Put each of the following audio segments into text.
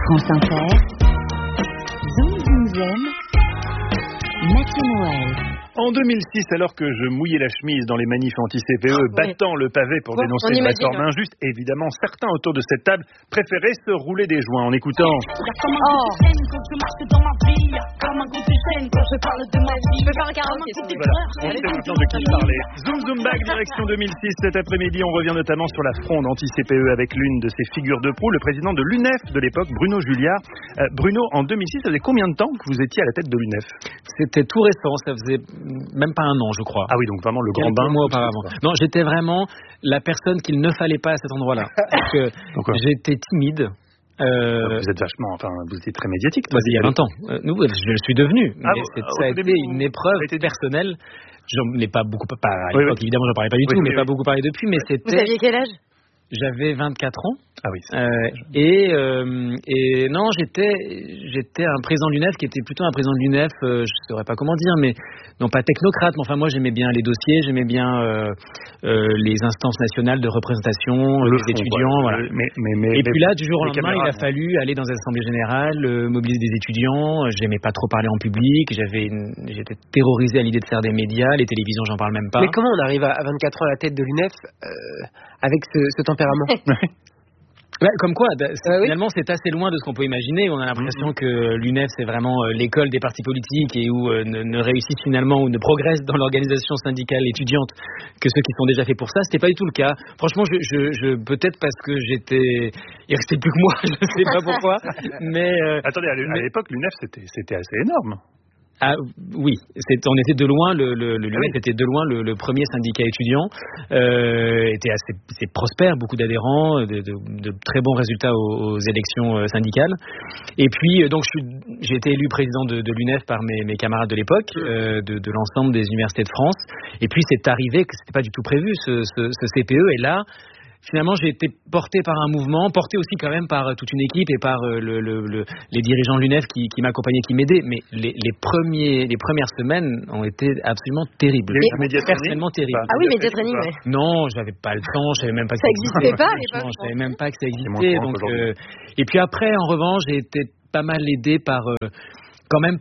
France Inter, Zoom Zoom Zen, Mathieu Noël. En 2006, alors que je mouillais la chemise dans les manifs anti-CPE, battant le pavé pour dénoncer une réforme injuste, évidemment, certains autour de cette table préféraient se rouler des joints en écoutant... Je peux faire un karaoké. Voilà, on sait maintenant de qui parler. Zoom Zoom Back, direction 2006. Cet après-midi, on revient notamment sur la fronde anti-CPE avec l'une de ses figures de proue, le président de l'UNEF de l'époque, Bruno Julliard. Bruno, en 2006, ça faisait combien de temps que vous étiez à la tête de l'UNEF ? C'était tout récent, ça faisait même pas un an, je crois. Ah oui, donc vraiment le grand bain. Mois auparavant. Non, j'étais vraiment la personne qu'il ne fallait pas à cet endroit-là. Parce que j'étais timide. Vous êtes vachement, vous étiez très médiatique. Il y a 20 ans. Je le suis devenu. Mais ça a été une épreuve personnelle. Je n'ai pas beaucoup parlé à l'époque, évidemment, je n'en parlais pas du tout, mais pas beaucoup parlé depuis. Mais c'était... Vous aviez quel âge ? J'avais 24 ans. Ah oui. Et non, j'étais un président de l'UNEF qui était plutôt un président de l'UNEF, je saurais pas comment dire, mais non pas technocrate, mais enfin moi j'aimais bien les dossiers, j'aimais bien les instances nationales de représentation, les étudiants, voilà. Et puis là, du jour au lendemain, il a fallu aller dans les assemblées générales, mobiliser des étudiants. J'aimais pas trop parler en public, j'étais terrorisé à l'idée de faire des médias, les télévisions, j'en parle même pas. Mais comment on arrive à 24 ans à la tête de l'UNEF avec ce tempérament? Comme quoi, finalement, c'est assez loin de ce qu'on peut imaginer. On a l'impression que l'UNEF, c'est vraiment l'école des partis politiques et où ne réussissent finalement ou ne progressent dans l'organisation syndicale étudiante que ceux qui sont déjà faits pour ça. C'était pas du tout le cas. Franchement, peut-être parce que il restait plus que moi, je sais pas pourquoi. Mais attendez, à l'époque, l'UNEF, c'était assez énorme. Ah oui, on était de loin l'UNEF était de loin le premier syndicat étudiant, était assez prospère, beaucoup d'adhérents, de très bons résultats aux élections syndicales. Et puis donc j'ai été élu président de l'UNEF par mes camarades de l'époque, de l'ensemble des universités de France. Et puis c'est arrivé que c'était pas du tout prévu ce CPE, et là finalement, j'ai été porté par un mouvement, porté aussi quand même par toute une équipe et par les dirigeants de l'UNEF qui m'accompagnaient, qui m'aidaient. Mais les premières semaines ont été absolument terribles. Personnellement terribles. Ah oui, média training. Non, j'avais pas le temps, je savais même pas que ça existait pas à l'époque. Je savais même pas que ça existait. Donc, et puis après, en revanche, j'ai été pas mal aidé globalement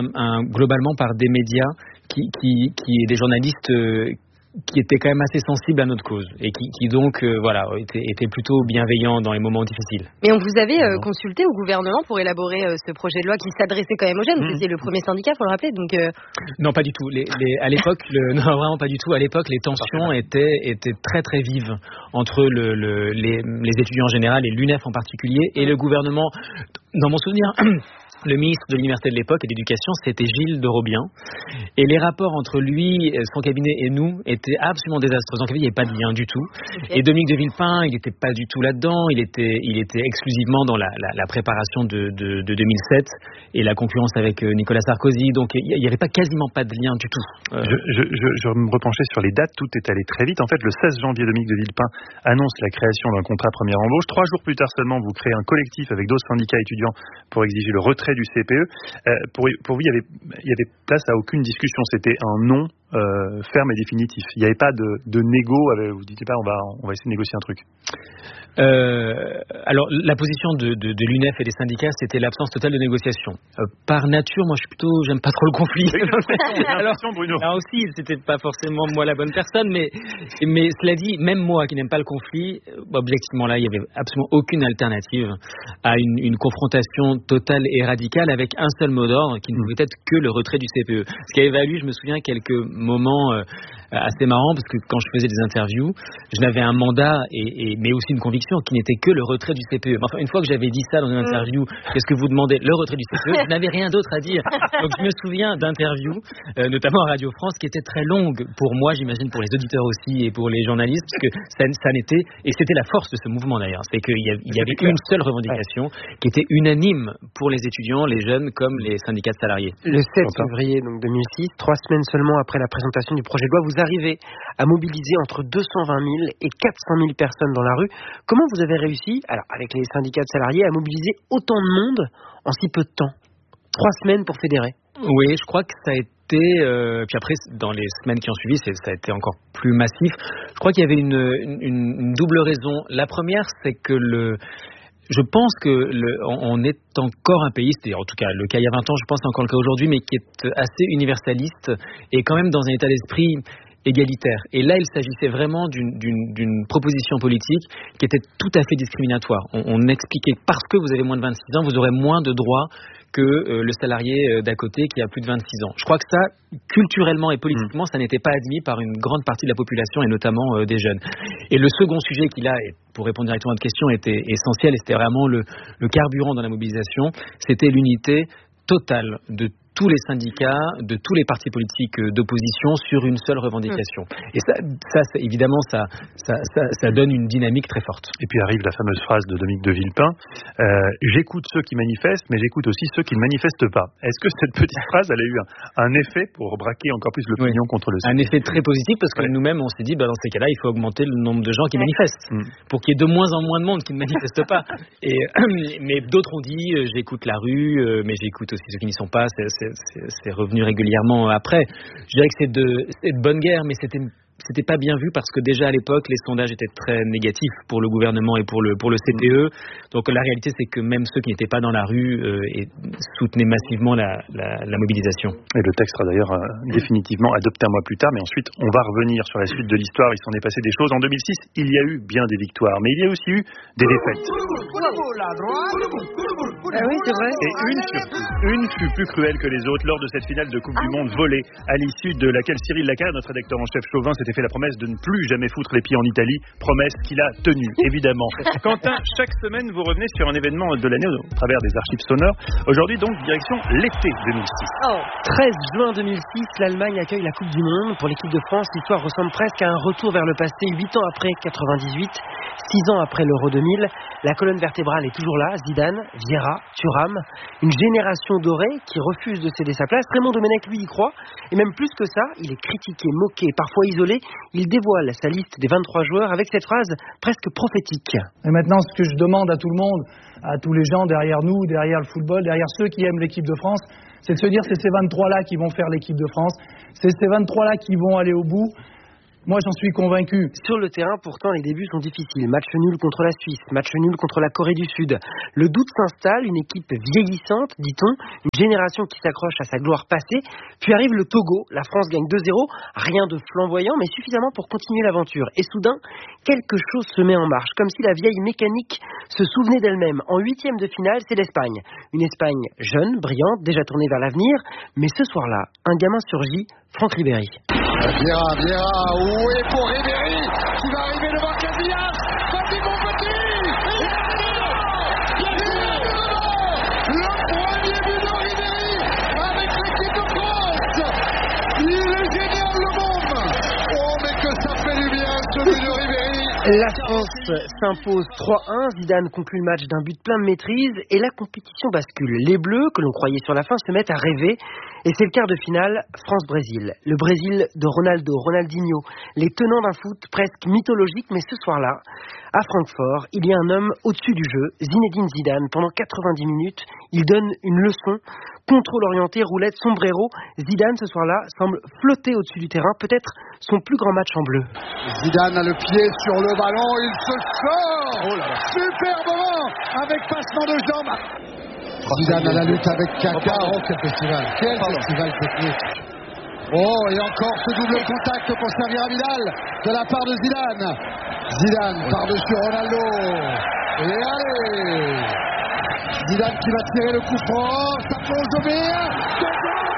par des médias qui des journalistes qui étaient quand même assez sensibles à notre cause et qui donc étaient plutôt bienveillants dans les moments difficiles. Mais on vous avait consulté au gouvernement pour élaborer ce projet de loi qui s'adressait quand même aux jeunes. C'était le premier syndicat, faut le rappeler. Donc non, pas du tout. À l'époque, non, vraiment pas du tout. À l'époque, les tensions étaient très très vives entre les étudiants en général et l'UNEF en particulier et le gouvernement. Dans mon souvenir. Le ministre de l'université de l'époque et de l'éducation, c'était Gilles de Robien. Et les rapports entre lui, son cabinet et nous étaient absolument désastreux. Donc il n'y avait pas de lien du tout. Et Dominique de Villepin, il n'était pas du tout là-dedans. Il était exclusivement dans la préparation de 2007 et la concurrence avec Nicolas Sarkozy. Donc il n'y avait quasiment pas de lien du tout. Je me repenchais sur les dates. Tout est allé très vite. En fait, le 16 janvier, Dominique de Villepin annonce la création d'un contrat première embauche. 3 jours plus tard seulement, vous créez un collectif avec d'autres syndicats étudiants pour exiger le retrait du CPE. Pour vous, il y avait place à aucune discussion. C'était un non ferme et définitif. Il n'y avait pas de négo. Vous ne disiez pas on va essayer de négocier un truc. Alors la position de l'UNEF et des syndicats, c'était l'absence totale de négociation. Par nature, moi j'aime pas trop le conflit. Alors Bruno. Là aussi, c'était pas forcément moi la bonne personne, mais cela dit, même moi qui n'aime pas le conflit, objectivement là, il y avait absolument aucune alternative à une confrontation totale et radicale avec un seul mot d'ordre qui ne pouvait être que le retrait du CPE. Ce qui avait valu, je me souviens, quelques moments assez marrants, parce que quand je faisais des interviews, je n'avais un mandat mais aussi une conviction qui n'était que le retrait du CPE. Enfin, une fois que j'avais dit ça dans une interview, qu'est-ce que vous demandez? Le retrait du CPE, je n'avais rien d'autre à dire. Donc je me souviens d'interviews, notamment à Radio France, qui étaient très longues pour moi, j'imagine pour les auditeurs aussi et pour les journalistes, parce que ça n'était, et c'était la force de ce mouvement d'ailleurs, c'est qu'il y avait une seule revendication qui était unanime pour les étudiants, les jeunes comme les syndicats de salariés. Le 7 février donc 2006, 3 semaines seulement après la présentation du projet de loi, vous arrivez à mobiliser entre 220 000 et 400 000 personnes dans la rue. Comment vous avez réussi, alors avec les syndicats de salariés, à mobiliser autant de monde en si peu de temps? 3 semaines pour fédérer. Oui, je crois que ça a été... puis après, dans les semaines qui ont suivi, ça a été encore plus massif. Je crois qu'il y avait une double raison. La première, c'est que Je pense que on est encore un pays, c'est en tout cas le cas il y a 20 ans, je pense encore le cas aujourd'hui, mais qui est assez universaliste et quand même dans un état d'esprit égalitaire. Et là, il s'agissait vraiment d'une proposition politique qui était tout à fait discriminatoire. On expliquait, parce que vous avez moins de 26 ans, vous aurez moins de droits que le salarié d'à côté qui a plus de 26 ans. Je crois que ça, culturellement et politiquement, ça n'était pas admis par une grande partie de la population et notamment des jeunes. Et le second sujet qui là, pour répondre directement à votre question, était essentiel et c'était vraiment le carburant dans la mobilisation, c'était l'unité totale de tous les syndicats, de tous les partis politiques d'opposition sur une seule revendication. Et ça évidemment, ça donne une dynamique très forte. Et puis arrive la fameuse phrase de Dominique de Villepin, j'écoute ceux qui manifestent, mais j'écoute aussi ceux qui ne manifestent pas. Est-ce que cette petite phrase, elle a eu un effet pour braquer encore plus l'opinion contre le sujet? Un effet très positif, parce que nous-mêmes, on s'est dit, dans ces cas-là, il faut augmenter le nombre de gens qui manifestent, pour qu'il y ait de moins en moins de monde qui ne manifeste pas. Mais d'autres ont dit, j'écoute la rue, mais j'écoute aussi ceux qui n'y sont pas. C'est revenu régulièrement après. Je dirais que c'est de bonne guerre, mais c'était pas bien vu parce que déjà à l'époque les sondages étaient très négatifs pour le gouvernement et pour le CPE. Donc la réalité c'est que même ceux qui n'étaient pas dans la rue soutenaient massivement la mobilisation. Et le texte sera d'ailleurs définitivement adopté un mois plus tard, mais ensuite on va revenir sur la suite de l'histoire. Il s'en est passé des choses. En 2006, il y a eu bien des victoires, mais il y a aussi eu des défaites. Ah oui, c'est vrai. Et une fut plus cruelle que les autres lors de cette finale de Coupe du Monde volée, à l'issue de laquelle Cyril Lacaille, notre rédacteur en chef chauvin, s'était fait la promesse de ne plus jamais foutre les pieds en Italie, promesse qu'il a tenue, évidemment. Quentin, chaque semaine, vous revenez sur un événement de l'année au travers des archives sonores. Aujourd'hui, donc, direction l'été 2006. 13 juin 2006, l'Allemagne accueille la Coupe du Monde. Pour l'équipe de France, l'histoire ressemble presque à un retour vers le passé. 8 ans après 98, 6 ans après l'Euro 2000, la colonne vertébrale est toujours là. Zidane, Vieira, Thuram, une génération dorée qui refuse de céder sa place. Raymond Domenech, lui, y croit. Et même plus que ça, il est critiqué, moqué, parfois isolé. Il dévoile sa liste des 23 joueurs avec cette phrase presque prophétique. Et maintenant, ce que je demande à tout le monde, à tous les gens derrière nous, derrière le football, derrière ceux qui aiment l'équipe de France, c'est de se dire c'est ces 23-là qui vont faire l'équipe de France, c'est ces 23-là qui vont aller au bout. Moi, j'en suis convaincu. Sur le terrain, pourtant, les débuts sont difficiles. Match nul contre la Suisse, match nul contre la Corée du Sud. Le doute s'installe, une équipe vieillissante, dit-on, une génération qui s'accroche à sa gloire passée. Puis arrive le Togo, la France gagne 2-0, rien de flamboyant, mais suffisamment pour continuer l'aventure. Et soudain, quelque chose se met en marche, comme si la vieille mécanique se souvenait d'elle-même. En 8e de finale, c'est l'Espagne. Une Espagne jeune, brillante, déjà tournée vers l'avenir. Mais ce soir-là, un gamin surgit, Franck Ribéry. Vieira, oui pour Ribéry, qui va arriver devant Casillas. Vas-y mon petit, il est le premier but de Ribéry avec l'équipe de France. Il est génial le môme. Oh mais que ça fait du bien ce but de Ribéry. La France s'impose 3-1, Zidane conclut le match d'un but plein de maîtrise et la compétition bascule. Les Bleus, que l'on croyait sur la fin, se mettent à rêver et c'est le quart de finale France-Brésil. Le Brésil de Ronaldo, Ronaldinho, les tenants d'un foot presque mythologique, mais ce soir-là, à Francfort, il y a un homme au-dessus du jeu, Zinedine Zidane. Pendant 90 minutes, il donne une leçon, contrôle orienté, roulette, sombrero. Zidane, ce soir-là, semble flotter au-dessus du terrain, peut-être son plus grand match en bleu. Zidane a le pied sur le ballon, il se sort superbement avec passement de jambes. Zidane à la lutte avec Kaka. Oh, quel festival technique. Oh, et encore ce double contact pour servir à Vidal de la part de Zidane. Zidane par-dessus Ronaldo. Et allez, Zidane qui va tirer le coup franc. Ça plonge au mire.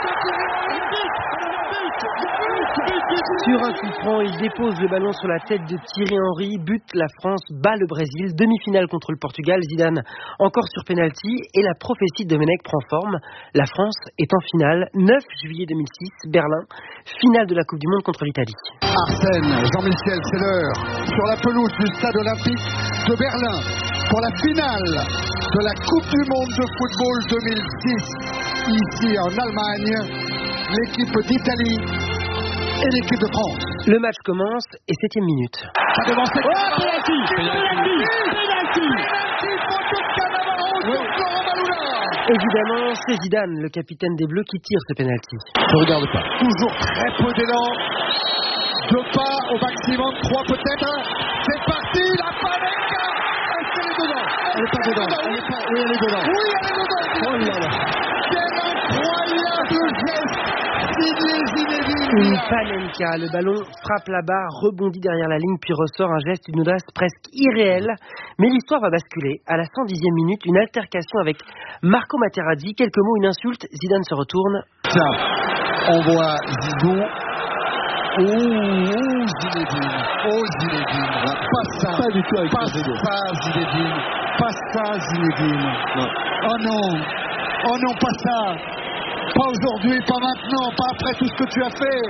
Sur un coup franc, il dépose le ballon sur la tête de Thierry Henry, but, la France bat le Brésil, demi-finale contre le Portugal, Zidane encore sur penalty et la prophétie de Domenech prend forme. La France est en finale, 9 juillet 2006, Berlin, finale de la Coupe du Monde contre l'Italie. Arsène, Jean-Michel, c'est l'heure, sur la pelouse du stade olympique de Berlin, pour la finale de la Coupe du Monde de football 2006, ici en Allemagne, l'équipe d'Italie et l'équipe de France. Le match commence et 7e minute. Ça devance. Oh, penalty. Évidemment, c'est Zidane, le capitaine des Bleus, qui tire ce penalty. Je regarde pas. Toujours très peu d'élan. 2 pas au maximum, 3 peut-être. C'est parti, la Panenka. Est-ce qu'elle est dedans? Elle est pas dedans. Oui, elle est dedans. Oui, elle est dedans. Oh là là. Quel incroyable geste. Une panenka, le ballon frappe la barre, rebondit derrière la ligne, puis ressort un geste d'une audace presque irréelle. Mais l'histoire va basculer. À la 110e minute, une altercation avec Marco Materazzi. Quelques mots, une insulte. Zidane se retourne. Tiens, on voit Zidou. Zinedine. Zinedine. Pas ça. Pas du tout avec Zinedine. Pas ça, Zinedine. Non. Oh non. Oh non, pas ça. Pas aujourd'hui, pas maintenant, pas après tout ce que tu as fait.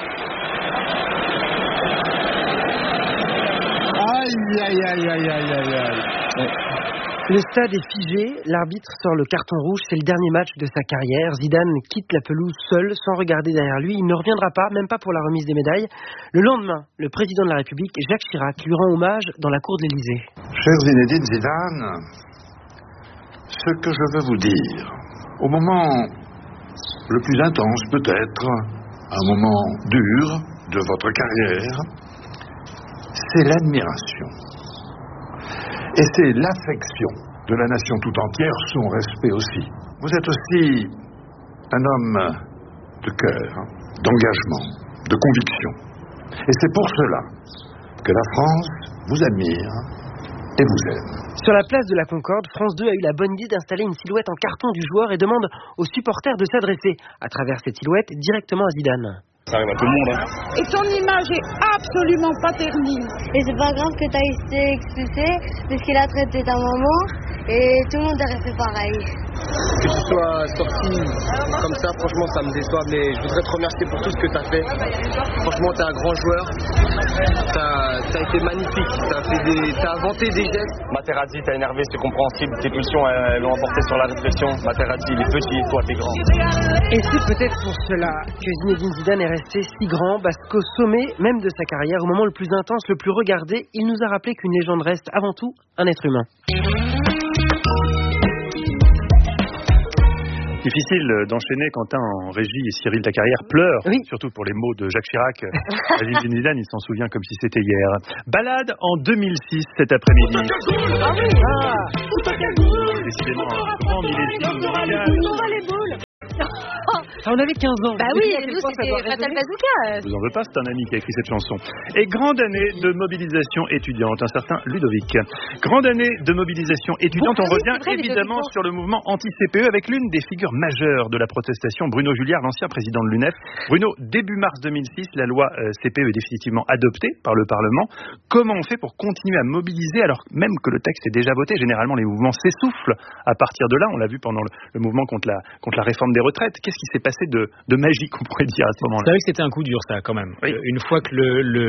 Aïe, aïe, aïe, aïe, aïe, aïe, aïe. Le stade est figé, l'arbitre sort le carton rouge, c'est le dernier match de sa carrière. Zidane quitte la pelouse seul, sans regarder derrière lui. Il ne reviendra pas, même pas pour la remise des médailles. Le lendemain, le président de la République, Jacques Chirac, lui rend hommage dans la cour de l'Élysée. Cher Zinedine Zidane, ce que je veux vous dire, au moment le plus intense peut-être, un moment dur de votre carrière, c'est l'admiration. Et c'est l'affection de la nation tout entière, son respect aussi. Vous êtes aussi un homme de cœur, d'engagement, de conviction. Et c'est pour cela que la France vous admire et vous aime. Sur la place de la Concorde, France 2 a eu la bonne idée d'installer une silhouette en carton du joueur et demande aux supporters de s'adresser, à travers cette silhouette, directement à Zidane. Ça arrive à tout le monde. Et ton image est absolument pas ternie. Et c'est pas grave que tu aies été expulsé, parce qu'il a traité ta maman, et tout le monde aurait fait pareil. Que tu sois sorti comme ça, franchement, ça me déçoit, mais je voudrais te remercier pour tout ce que tu as fait. Franchement, tu es un grand joueur. Tu as été magnifique. Tu as inventé des gestes. Materazzi, tu as énervé, c'est compréhensible. Tes pulsions, elles l'ont emporté sur la réflexion. Materazzi, il est petit, toi, t'es grand. Et c'est peut-être pour cela que Zinedine Zidane est resté si grand, parce qu'au sommet même de sa carrière, au moment le plus intense, le plus regardé, il nous a rappelé qu'une légende reste avant tout un être humain. Difficile d'enchaîner, Quentin, en régie, et Cyril Tacarrière pleure, oui. Surtout pour les mots de Jacques Chirac. Zinedine Zidane, il s'en souvient comme si c'était hier. Balade en 2006 cet après-midi. Ah oui. Décidément, un grand millésime musical. On avait 15 ans. Bah oui, nous c'était Fatal Bazooka. Je vous en veux pas, c'est un ami qui a écrit cette chanson. Et grande année de mobilisation étudiante, un certain Ludovic. Grande année de mobilisation étudiante, on revient évidemment sur le mouvement anti-CPE avec l'une des figures majeures de la protestation, Bruno Julliard, l'ancien président de l'UNEF. Bruno, début mars 2006, la loi CPE est définitivement adoptée par le Parlement. Comment on fait pour continuer à mobiliser alors même que le texte est déjà voté? Généralement, les mouvements s'essoufflent à partir de là. On l'a vu pendant le mouvement contre la réforme des retraites. Qu'est-ce qui s'est passé de magique, on pourrait dire, à ce moment-là? C'est vrai que c'était un coup dur, ça, quand même. Oui. Une fois que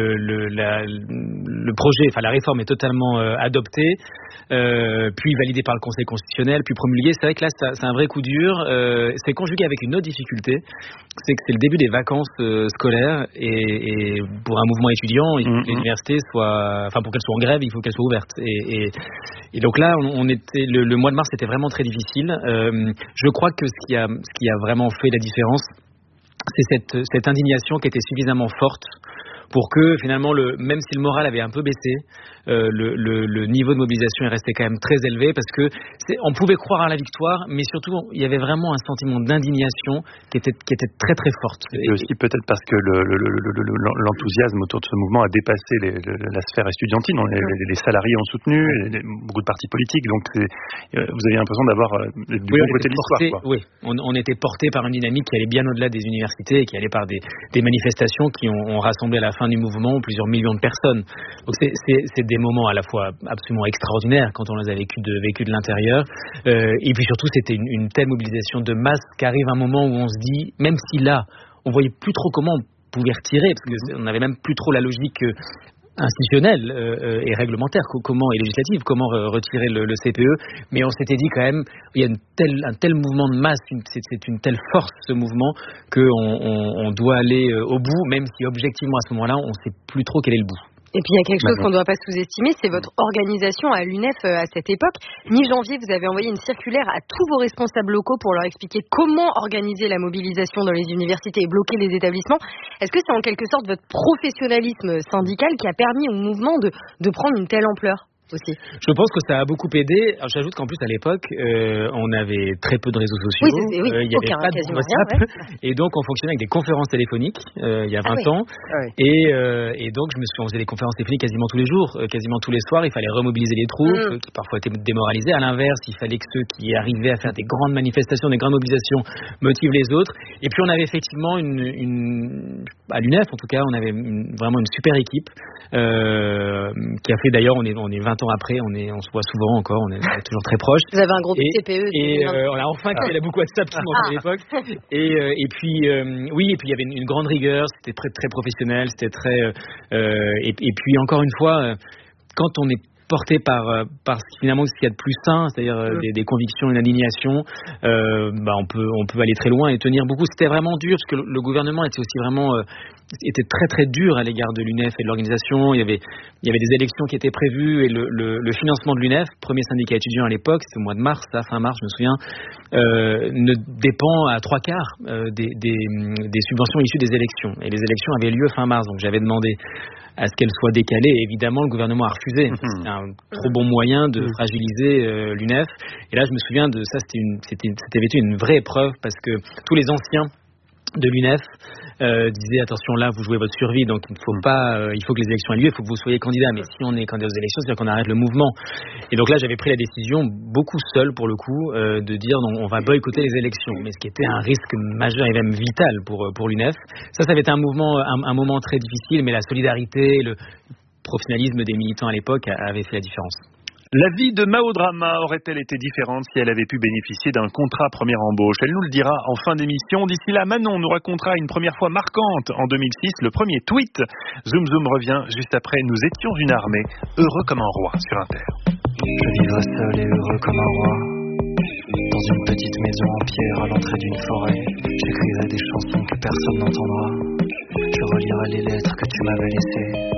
le projet, enfin la réforme est totalement adoptée, puis validée par le Conseil constitutionnel, puis promulguée, c'est vrai que là, c'est un vrai coup dur. C'est conjugué avec une autre difficulté, c'est que c'est le début des vacances scolaires, et pour un mouvement étudiant, il faut que l'université soit, enfin pour qu'elle soit en grève, il faut qu'elle soit ouverte. Et donc là, on était le mois de mars était vraiment très difficile. Je crois que ce qui a vraiment fait la différence, c'est cette indignation qui était suffisamment forte pour que finalement, même si le moral avait un peu baissé, le niveau de mobilisation est resté quand même très élevé, parce que on pouvait croire à la victoire, mais surtout il y avait vraiment un sentiment d'indignation qui était très très forte. Et aussi peut-être parce que l'enthousiasme autour de ce mouvement a dépassé la sphère estudiantine. Les salariés ont soutenu, beaucoup de partis politiques, donc vous aviez l'impression d'avoir du bon côté de l'histoire. Oui, on était porté par une dynamique qui allait bien au-delà des universités et qui allait par des manifestations qui ont rassemblé à la fin du mouvement plusieurs millions de personnes. Donc c'est des moments à la fois absolument extraordinaires quand on les a vécus de l'intérieur, et puis surtout c'était une telle mobilisation de masse qu'arrive un moment où on se dit, même si là on voyait plus trop comment on pouvait retirer, parce qu'on n'avait même plus trop la logique institutionnelle et réglementaire et législative, comment retirer le CPE, mais on s'était dit quand même, il y a un tel mouvement de masse, c'est une telle force ce mouvement, qu'on doit aller au bout, même si objectivement à ce moment-là on ne sait plus trop quel est le bout. Et puis il y a quelque chose qu'on ne doit pas sous-estimer, c'est votre organisation à l'UNEF à cette époque. Mi-janvier, vous avez envoyé une circulaire à tous vos responsables locaux pour leur expliquer comment organiser la mobilisation dans les universités et bloquer les établissements. Est-ce que c'est en quelque sorte votre professionnalisme syndical qui a permis au mouvement de prendre une telle ampleur ? aussi. Je pense que ça a beaucoup aidé. Alors, j'ajoute qu'en plus à l'époque, on avait très peu de réseaux sociaux. Il n'y avait pas de WhatsApp. Et donc on fonctionnait avec des conférences téléphoniques il y a 20 ans. Et donc on faisait des conférences téléphoniques quasiment tous les jours, quasiment tous les soirs. Il fallait remobiliser les troupes qui parfois étaient démoralisées. À l'inverse, il fallait que ceux qui arrivaient à faire des grandes manifestations, des grandes mobilisations motivent les autres. Et puis on avait effectivement à l'UNEF en tout cas, on avait vraiment une super équipe qui a fait d'ailleurs, on est 20 ans après, on se voit souvent encore, on est toujours très proches. Vous avez un groupe TPE. Et on a enfin créé la boucle WhatsApp qui manquait à l'époque. Et puis il y avait une grande rigueur, c'était très très professionnel, c'était très et puis encore une fois, quand on est porté par finalement ce qu'il y a de plus sain, c'est-à-dire des convictions, une indignation, on peut aller très loin et tenir beaucoup. C'était vraiment dur parce que le gouvernement était aussi vraiment était très très dur à l'égard de l'UNEF et de l'organisation. Il y avait des élections qui étaient prévues et le financement de l'UNEF, premier syndicat étudiant à l'époque, c'était au mois de mars, fin mars, je me souviens, ne dépend à 3/4 des subventions issues des élections. Et les élections avaient lieu fin mars, donc j'avais demandé à ce qu'elles soient décalées. Et évidemment, le gouvernement a refusé. C'était un trop bon moyen de fragiliser l'UNEF. Et là, je me souviens de ça, c'était été une vraie épreuve parce que tous les anciens de l'UNEF disait attention, là vous jouez votre survie, donc il faut que les élections aient lieu, il faut que vous soyez candidat, mais si on est candidat aux élections, c'est-à-dire qu'on arrête le mouvement. Et donc là j'avais pris la décision, beaucoup seul pour le coup, de dire non, on va boycotter les élections, mais ce qui était un risque majeur et même vital pour l'UNEF. Ça avait été un moment très difficile, mais la solidarité, le professionnalisme des militants à l'époque avait fait la différence. La vie de Mao Drama aurait-elle été différente si elle avait pu bénéficier d'un contrat première embauche? Elle nous le dira en fin d'émission. D'ici là, Manon nous racontera une première fois marquante en 2006, le premier tweet. Zoom Zoom revient juste après. Nous étions une armée, heureux comme un roi sur Inter. Je vivrai seul et heureux comme un roi, dans une petite maison en pierre à l'entrée d'une forêt. J'écrirai des chansons que personne n'entendra. Je relirai les lettres que tu m'avais laissées.